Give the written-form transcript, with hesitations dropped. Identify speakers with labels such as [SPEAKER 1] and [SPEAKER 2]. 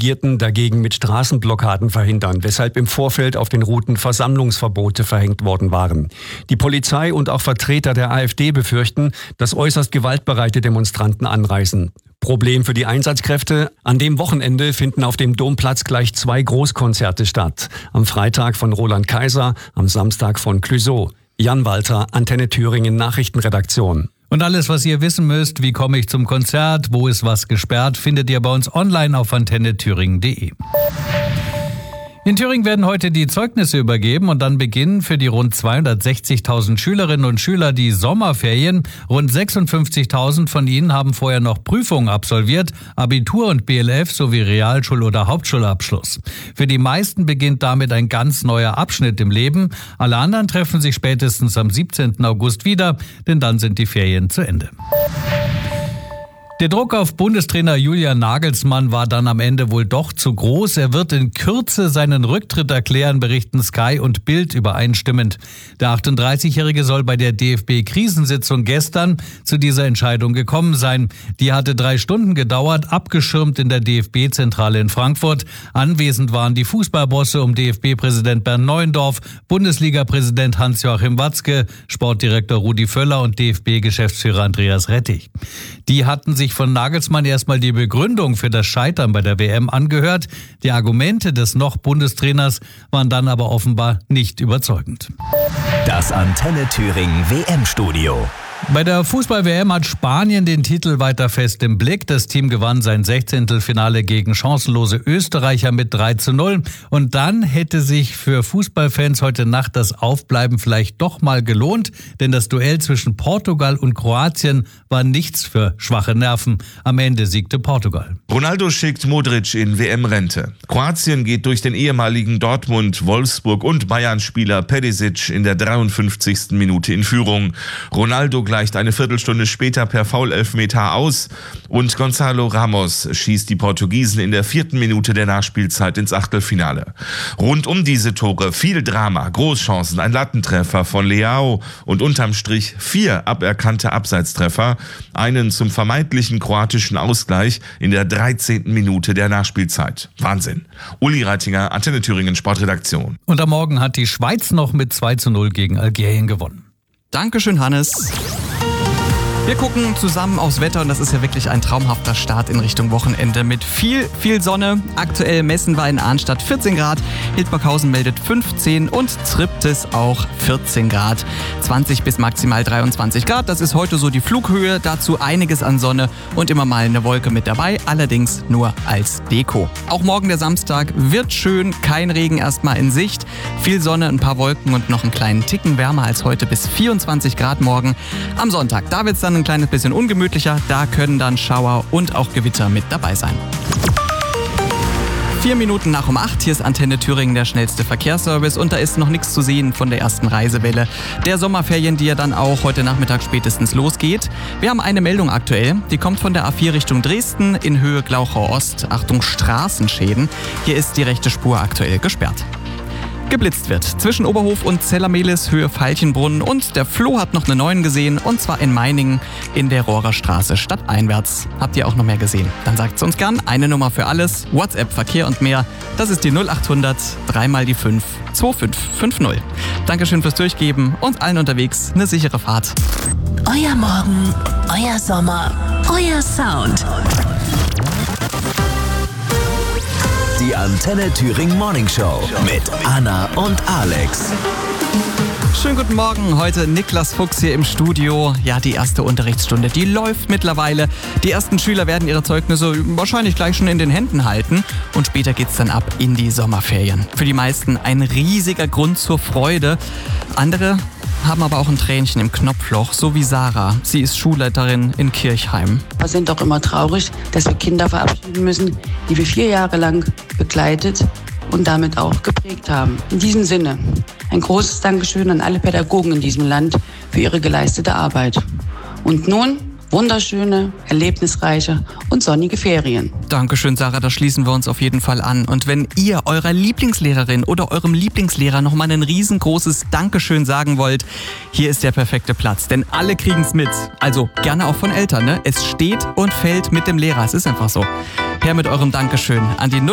[SPEAKER 1] Delegierten dagegen mit Straßenblockaden verhindern, weshalb im Vorfeld auf den Routen Versammlungsverbote verhängt worden waren. Die Polizei und auch Vertreter der AfD befürchten, dass äußerst gewaltbereite Demonstranten anreisen. Problem für die Einsatzkräfte: An dem Wochenende finden auf dem Domplatz gleich 2 Großkonzerte statt. Am Freitag von Roland Kaiser, am Samstag von Clouseau. Jan Walter, Antenne Thüringen Nachrichtenredaktion.
[SPEAKER 2] Und alles, was ihr wissen müsst, wie komme ich zum Konzert, wo ist was gesperrt, findet ihr bei uns online auf antennethüringen.de. In Thüringen werden heute die Zeugnisse übergeben und dann beginnen für die rund 260.000 Schülerinnen und Schüler die Sommerferien. Rund 56.000 von ihnen haben vorher noch Prüfungen absolviert, Abitur und BLF sowie Realschul- oder Hauptschulabschluss. Für die meisten beginnt damit ein ganz neuer Abschnitt im Leben. Alle anderen treffen sich spätestens am 17. August wieder, denn dann sind die Ferien zu Ende. Der Druck auf Bundestrainer Julian Nagelsmann war dann am Ende wohl doch zu groß. Er wird in Kürze seinen Rücktritt erklären, berichten Sky und Bild übereinstimmend. Der 38-Jährige soll bei der DFB-Krisensitzung gestern zu dieser Entscheidung gekommen sein. Die hatte 3 Stunden gedauert, abgeschirmt in der DFB-Zentrale in Frankfurt. Anwesend waren die Fußballbosse um DFB-Präsident Bernd Neuendorf, Bundesliga-Präsident Hans-Joachim Watzke, Sportdirektor Rudi Völler und DFB-Geschäftsführer Andreas Rettich. Die hatten sich von Nagelsmann erstmal die Begründung für das Scheitern bei der WM angehört. Die Argumente des noch Bundestrainers waren dann aber offenbar nicht überzeugend.
[SPEAKER 3] Das Antenne Thüringen WM-Studio.
[SPEAKER 2] Bei der Fußball-WM hat Spanien den Titel weiter fest im Blick. Das Team gewann sein 16. Finale gegen chancenlose Österreicher mit 3:0. Und dann hätte sich für Fußballfans heute Nacht das Aufbleiben vielleicht doch mal gelohnt. Denn das Duell zwischen Portugal und Kroatien war nichts für schwache Nerven. Am Ende siegte Portugal.
[SPEAKER 4] Ronaldo schickt Modric in WM-Rente. Kroatien geht durch den ehemaligen Dortmund, Wolfsburg und Bayern-Spieler Perisic in der 53. Minute in Führung. Ronaldo gleicht eine Viertelstunde später per Foul-Elfmeter aus und Gonzalo Ramos schießt die Portugiesen in der 4. Minute der Nachspielzeit ins Achtelfinale. Rund um diese Tore viel Drama, Großchancen, ein Lattentreffer von Leao und unterm Strich 4 aberkannte Abseitstreffer, einen zum vermeintlichen kroatischen Ausgleich in der 13. Minute der Nachspielzeit. Wahnsinn. Uli Reitinger, Antenne Thüringen Sportredaktion.
[SPEAKER 2] Und am Morgen hat die Schweiz noch mit 2:0 gegen Algerien gewonnen.
[SPEAKER 5] Dankeschön, Hannes. Wir gucken zusammen aufs Wetter und das ist ja wirklich ein traumhafter Start in Richtung Wochenende mit viel Sonne. Aktuell messen wir in Arnstadt 14 Grad, Hildburghausen meldet 15 und Triptis auch 14 Grad. 20 bis maximal 23 Grad, das ist heute so die Flughöhe. Dazu einiges an Sonne und immer mal eine Wolke mit dabei, allerdings nur als Deko. Auch morgen der Samstag wird schön, kein Regen erstmal in Sicht. Viel Sonne, ein paar Wolken und noch einen kleinen Ticken wärmer als heute bis 24 Grad morgen. Am Sonntag, da wird es dann ein kleines bisschen ungemütlicher, da können dann Schauer und auch Gewitter mit dabei sein. 4 Minuten nach um 8, hier ist Antenne Thüringen der schnellste Verkehrsservice und da ist noch nichts zu sehen von der ersten Reisewelle der Sommerferien, die ja dann auch heute Nachmittag spätestens losgeht. Wir haben eine Meldung aktuell, die kommt von der A4 Richtung Dresden in Höhe Glauchau Ost. Achtung, Straßenschäden. Hier ist die rechte Spur aktuell gesperrt. Geblitzt wird zwischen Oberhof und Zellermehlis Höhe Veilchenbrunn und der Flo hat noch eine 9 gesehen und zwar in Meiningen in der Rohrer Straße stadteinwärts. Habt ihr auch noch mehr gesehen? Dann sagt's uns gern. Eine Nummer für alles, WhatsApp, Verkehr und mehr. Das ist die 0800 3 mal die 5 2550. Dankeschön fürs Durchgeben und allen unterwegs eine sichere Fahrt.
[SPEAKER 6] Euer Morgen, euer Sommer, euer Sound.
[SPEAKER 3] Die Antenne Thüringen Morning Show mit Anna und Alex.
[SPEAKER 5] Schönen guten Morgen, heute Niklas Fuchs hier im Studio. Ja, die erste Unterrichtsstunde, die läuft mittlerweile. Die ersten Schüler werden ihre Zeugnisse wahrscheinlich gleich schon in den Händen halten. Und später geht's dann ab in die Sommerferien. Für die meisten ein riesiger Grund zur Freude. Andere haben aber auch ein Tränchen im Knopfloch, so wie Sarah. Sie ist Schulleiterin in Kirchheim.
[SPEAKER 7] Wir sind doch immer traurig, dass wir Kinder verabschieden müssen, die wir 4 Jahre lang begleitet und damit auch geprägt haben. In diesem Sinne, ein großes Dankeschön an alle Pädagogen in diesem Land für ihre geleistete Arbeit. Und nun wunderschöne, erlebnisreiche und sonnige Ferien.
[SPEAKER 5] Dankeschön, Sarah, da schließen wir uns auf jeden Fall an. Und wenn ihr eurer Lieblingslehrerin oder eurem Lieblingslehrer nochmal ein riesengroßes Dankeschön sagen wollt, hier ist der perfekte Platz. Denn alle kriegen's mit. Also gerne auch von Eltern, ne? Es steht und fällt mit dem Lehrer. Es ist einfach so. Her mit eurem Dankeschön an die